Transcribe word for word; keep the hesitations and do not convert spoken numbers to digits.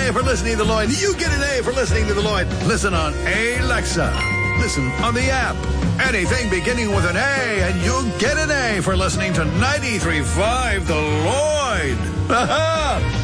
A for listening to The Lloyd. You get an A for listening to The Lloyd. Listen on Alexa. Listen on the app. Anything beginning with an A, and you get an A for listening to ninety-three point five The Lloyd. Ha-ha!